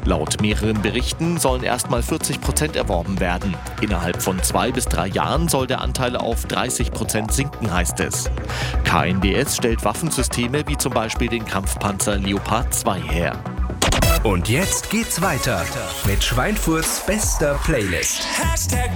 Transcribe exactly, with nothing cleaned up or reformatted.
Laut mehreren Berichten sollen erstmal vierzig Prozent erworben werden. Innerhalb von zwei bis drei Jahren soll der Anteil auf dreißig Prozent sinken, heißt es. K N D S stellt Waffensysteme wie zum Beispiel den Kampfpanzer Leopard zwei her. Und jetzt geht's weiter mit Schweinfurts bester Playlist.